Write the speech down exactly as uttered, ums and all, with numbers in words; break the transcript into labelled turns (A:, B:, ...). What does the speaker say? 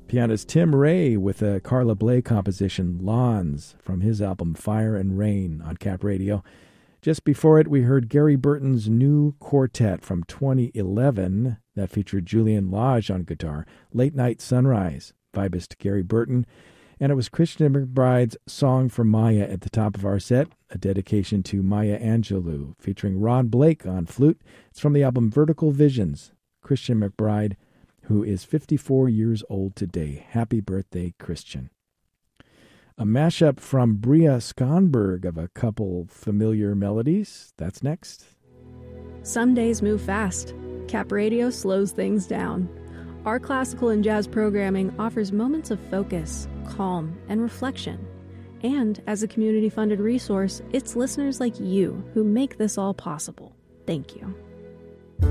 A: Pianist Tim Ray with a Carla Bley composition, Lawns, from his album Fire and Rain on Cap Radio. Just before it, we heard Gary Burton's new quartet from twenty eleven that featured Julian Lage on guitar, Late Night Sunrise, vibist Gary Burton. And it was Christian McBride's Song for Maya at the top of our set, a dedication to Maya Angelou, featuring Ron Blake on flute. It's from the album Vertical Visions. Christian McBride, who is fifty-four years old today. Happy birthday, Christian. A mashup from Bria Skonberg of a couple familiar melodies. That's next.
B: Some days move fast. Cap Radio slows things down. Our classical and jazz programming offers moments of focus, calm, and reflection. And as a community-funded resource, it's listeners like you who make this all possible. Thank you.